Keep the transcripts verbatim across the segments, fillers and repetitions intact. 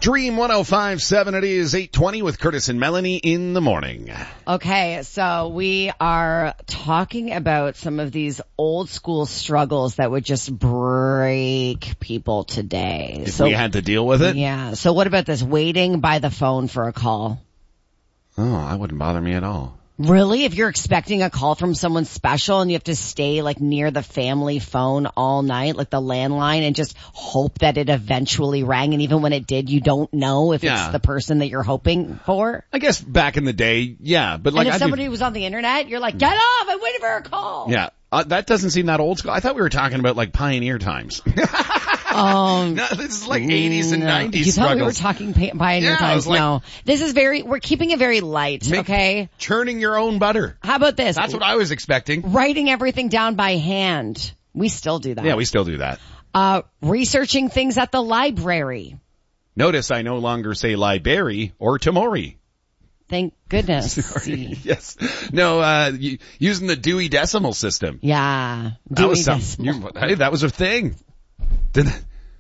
Dream one oh five point seven, it is eight twenty with Curtis and Melanie in the morning. Okay, so we are talking about some of these old school struggles that would just break people today. If so, we had to deal with it? Yeah, so what about this waiting by the phone for a call? Oh, that wouldn't bother me at all. Really? If you're expecting a call from someone special and you have to stay like near the family phone all night, like the landline, and just hope that it eventually rang, and even when it did, you don't know if Yeah. it's the person that you're hoping for? I guess back in the day, yeah, but like and if I'd somebody be, was on the internet, you're like, get off, I'm waiting for a call. yeah, uh, that doesn't seem that old school. I thought we were talking about like pioneer times. Um, No, this is like eighties and no. nineties You thought struggles. we were talking pa- pioneer Yeah, I times? was like- No. This is very, we're keeping it very light, Make- okay? Churning your own butter. How about this? That's what I was expecting. Writing everything down by hand. We still do that. Yeah, we still do that. Uh, researching things at the library. Notice I no longer say library or Tamori. Thank goodness. Sorry. Yes. No, uh, y- using the Dewey Decimal System. Yeah. That Dewey was some, Decimal. you, hey, that was a thing. Did,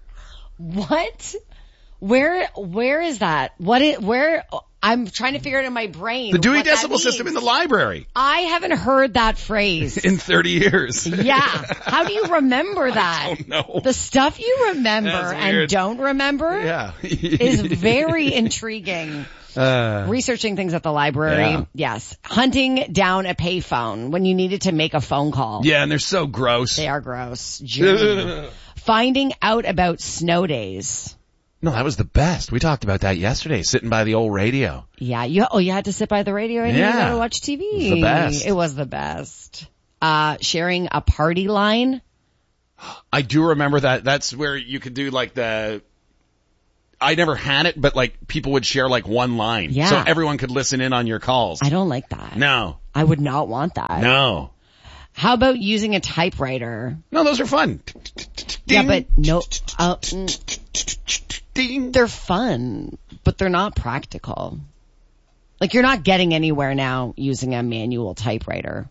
What? Where, where is that? What is, where, I'm trying to figure it in my brain. the Dewey what that Decimal System in the means. library I haven't heard that phrase. in thirty years. Yeah. How do you remember that? I don't know. The stuff you remember That's and weird. don't remember Yeah. is very intriguing. Uh, Researching things at the library. Yeah. Yes. Hunting down a payphone when you needed to make a phone call. yeah, and they're so gross. They are gross. Gee. Finding out about snow days. No, that was the best. We talked about that yesterday, sitting by the old radio. Yeah. You, oh, you had to sit by the radio and Yeah. you had to watch T V. It was the best. It was the best. Uh, sharing a party line. I do remember that. That's where you could do like the, I never had it, but like people would share like one line. Yeah. So everyone could listen in on your calls. I don't like that. No. I would not want that. No. How about using a typewriter? No, those are fun. Yeah, Ding. but no, uh, mm, Ding. they're fun, but they're not practical. Like you're not getting anywhere now using a manual typewriter,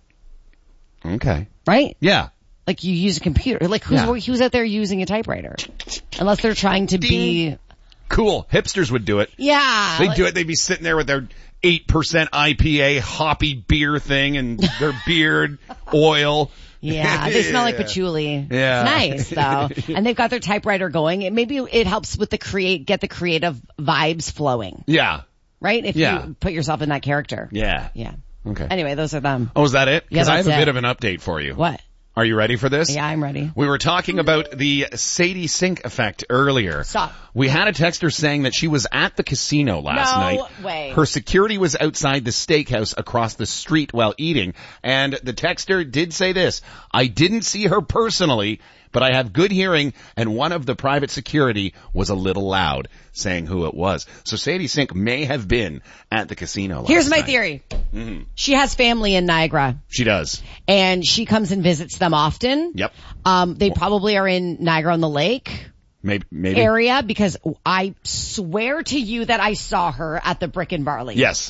Okay. right? Yeah. Like you use a computer. Like who's Yeah. who's out there using a typewriter? Unless they're trying to be, Cool. Hipsters would do it. yeah. They'd like- do it. They'd be sitting there with their eight percent I P A hoppy beer thing and their beard, oil. Yeah, they smell like Yeah. patchouli. Yeah. It's nice though. And they've got their typewriter going. It, maybe it helps with the create, get the creative vibes flowing, Yeah. right? If Yeah. you put yourself in that character. Yeah. Yeah. Okay. Anyway, those are them. Oh, is that it? Yeah, Because I have that's a bit it. of an update for you. What? Are you ready for this? Yeah, I'm ready. We were talking about the Sadie Sink effect earlier. Stop. We had a texter saying that she was at the casino last No night. way. Her security was outside the steakhouse across the street while eating. And the texter did say this: I didn't see her personally, but I have good hearing, and one of the private security was a little loud, saying who it was. So Sadie Sink may have been at the casino last Here's my night. theory. Mm-hmm. She has family in Niagara She does. and she comes and visits them often. Yep. Um, they probably are in Niagara on the Lake Maybe. Maybe. area because I swear to you that I saw her at the Brick and Barley. Yes.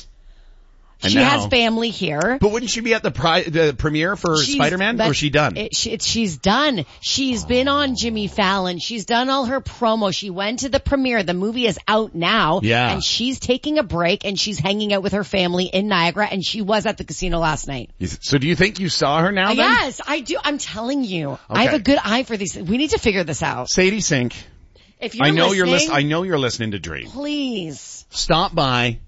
And She now- has family here. But wouldn't she be at the pri- the premiere for She's- Spider-Man, but or is she done? It, she, it's, she's done. She's been on Jimmy Fallon. She's done all her promo. She went to the premiere. The movie is out now. Yeah. And she's taking a break and she's hanging out with her family in Niagara, and she was at the casino last night. You th- so do you think you saw her now then? Yes, I do. I'm telling you. I have Okay. a good eye for these. We need to figure this out. Sadie Sink, If you're I know listening, you're list- I know you're listening to Dream. please. Stop by,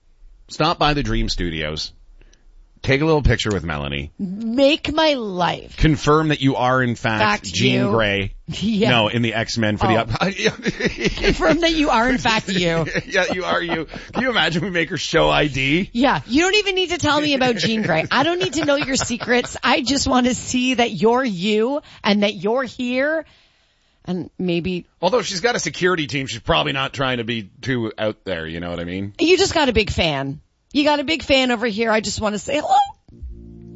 stop by the Dream Studios. Take a little picture with Melanie. Make my life. Confirm that you are in fact, Fact Jean you. Grey. Yeah. No, in the X-Men for Oh. the up. Confirm that you are in fact you. Yeah, you are you. Can you imagine we make her show I D? Yeah, you don't even need to tell me about Jean Grey. I don't need to know your secrets. I just want to see that you're you and that you're here. And maybe Although she's got a security team, she's probably not trying to be too out there, you know what I mean? you just got a big fan. You got a big fan over here. I just want to say hello.